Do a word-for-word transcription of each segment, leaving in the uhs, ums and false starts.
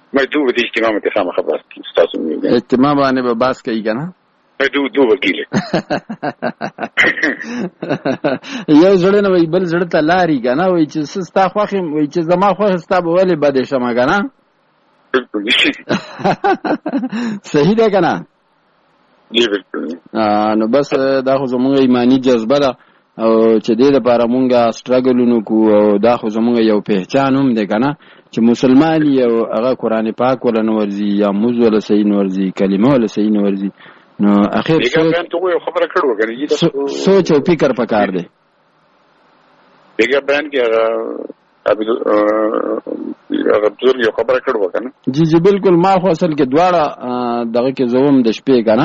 مې دوه د اجتماع ته سم خبره تاسو مې اجتماع باندې به باس کوي کنه مې دوه دوه وکیل یو ځړنه وای بل ځړ ته لاري کنه وای چې سستا خوخه وای چې زما خوخه ستا به ولې بده شمه کنه صحیح ده کنه دی بالکل نو بس دا خو زموږ ایمانی جذبه ده او چې دې لپاره مونږه سټرګلونو کو او دا خو زموږ یو پہچان هم ده کنه چې مسلمان یو هغه قران پاک ولا نورځي یا موږ ولا صحیح نورځي کلمه ولا صحیح نورځي نو اخر څه یو خبره کړو کنه سوچ او فکر پکار دی بیګا بیان کې ابي هغه بزرګ یو خبره کړو کنه جی جی بالکل ما خو اصل کې دواړه دغه کې زوم د شپې کنه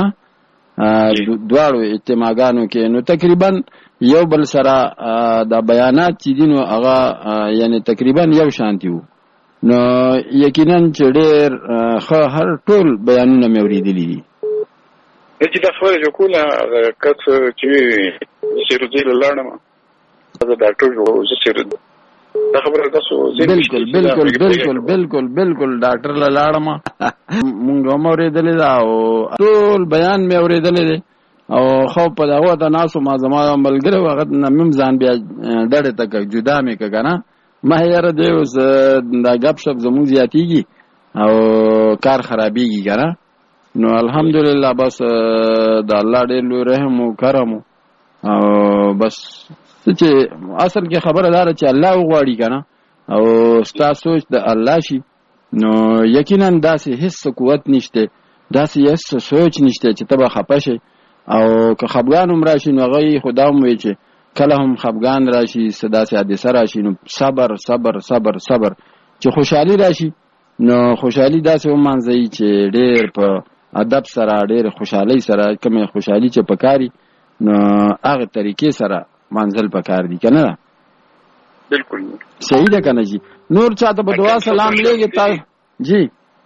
دواړو اجتماعګانو کې نو تقریبا یو بل سره د بیانات چې دینو هغه یعنی تقریبا یو شانتي وو نو یقینا چې ډېر هر ټول بیانونه مې اورېدلي دي چې دا خبره جو کوله کڅ چې سیروزي لاړم دا ډاکټر جو سیروزي دا خبره تاسو بالکل بالکل بالکل بالکل بالکل ډاکټر لاړم مونږ هم اورېدلې دا او ټول بیان مې اورېدلې دي او خو په دغه ته ناسو ما زما ملګری وخت نمم ځان بیا ډډه تک جدا مې کګنه ما یاره دی اوس دا غب شپ زموږ زیاتیږي او کار خرابېږي کنه نو الحمدلله بس د الله ډېر لوی رحم او کرم او بس چې اصل کې خبره دار چې الله وغواړي کنه او ستاسو سوچ د الله شي نو یقینا داسې هیڅ قوت نشته داسې هیڅ سوچ نشته چې تبه خپه شي او که خفګان هم راشي نو هغه خدا هم وایي چې کله هم خفګان راشي داسې حادثه راشي نو صبر صبر صبر صبر چې خوشحالي راشي نو خوشحالي داسې ومانځئ چې ډېر په ادب سره ډېر خوشحالي سره کومه خوشحالي چې پکاري نو هغه طریقې سره منزل پکار دي کنه بالکل صحیح ده کنه جی نور چاته په دعا سلام لګي تا جی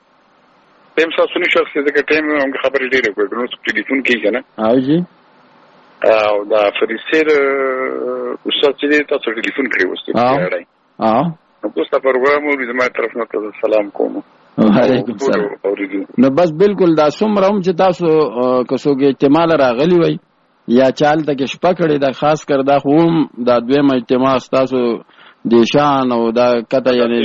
تم تاسو نه شخص دې ټیم موږ خبرې ډېرې کوو نو ټلیفون کې کنه او جی او دا فریسر استاد چې تاسو ټلیفون کړی وسته او او نو تاسو په پروګرام مو زما طرف نه تاسو سلام کوم وعلیکم السلام نو بس بالکل دا څومره هم چې تاسو کسوګه اجتماع راغلی وای یا چال تک شپه کړی دا خاص کر دا خوم دا دویم اجتماع تاسو دیشان او دا کته یعنی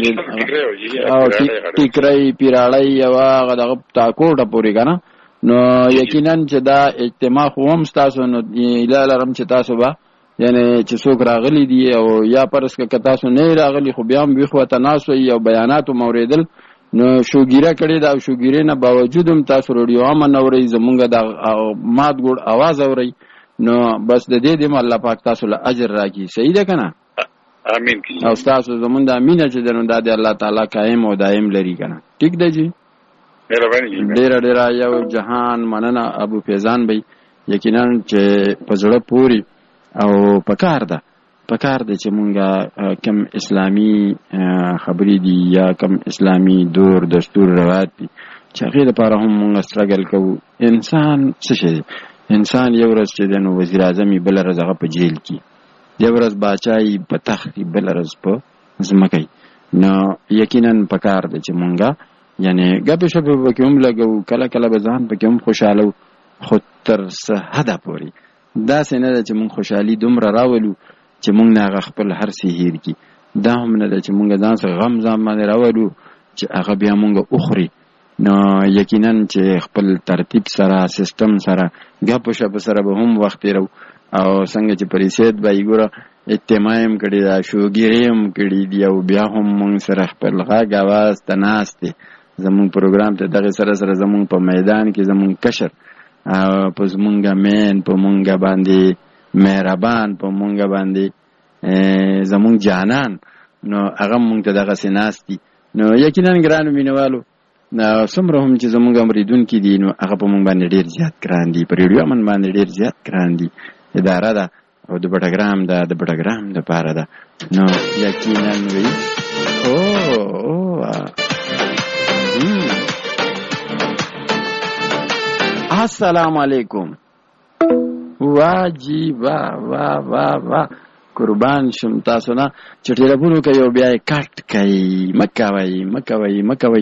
او ټیکرای پیراړی او هغه د تاکوټه پوری کنه نو یقینا چې دا اجتماع خوم تاسو نو الهلرم چې تاسو با یعنی چې څوک راغلی دی او یا پرس که تاسو نه راغلی خو بیا هم ویخو تناسو او بیانات موریدل نو شوګیره کړي دا شوګیره نه باوجود هم تاسو رادیو هم نوري زمونږ د مات ګډ आवाज اوري نو بس د دې د الله پاک تاسو له اجر راکړي صحیح ده کنه امين او تاسو زمونږ د امینه چې دنو د الله تعالی قائم او دائم لري کنه ٹھیک ده جی مهرباني ډیر ډیر یو جهان مننه ابو فیضان بھائی یقینا چې پزړه پوری او پکار ده پکار ده چې مونږه کم اسلامی خبرې دي یا کم اسلامی دور دستور روایت دي چې هغه لپاره هم مونږ سټرګل کوو انسان څه شي انسان یو ورځ چې د وزیر اعظم بل ورځ هغه په جیل کې یو ورځ باچای په تخت بل ورځ په ځمکه نو یقینا پکار ده چې مونږه یعنی غب شپ په کوم لګو کله کله بزان په کوم خوشاله خو تر څه هدا پوري دا څنګه ده چې مونږ خوشحالي دومره راولو چې مونږ نه خپل هر څه هیر کی دا هم نه ده چې مونږ ځان سره غم ځم باندې راوړو چې هغه بیا مونږ اخري نو یقینا چې خپل ترتیب سره سیستم سره غپ شپ سره به هم وخت رو او څنګه چې پریسید به یګوره اجتماعیم کړي دا شوګیریم کړي دی او بیا هم مونږ سره خپل غاګ आवाज تناسته زمون پروګرام ته دغه سره سره زمون په میدان کې زمون کشر او په زمونږه مین په مونږه باندې مهربان په مونږه باندې زمون جانان نو هغه مونږ ته دغه سیناستي نو یقینا ګرانو مینوالو نو څومره هم چې زمونږ امریدون کې دي نو هغه په مونږ باندې ډیر زیات ګران دي په ریډیو من باندې ډیر زیات ګران دي اداره ده او د بټګرام ده د بټګرام د پاره ده نو یقینا وی او او السلام علیکم واجی وا وا وا وا قربان شم تاسو نه چې ټلیفون کوي او بیا کټ کوي مکوي مکوي مکوي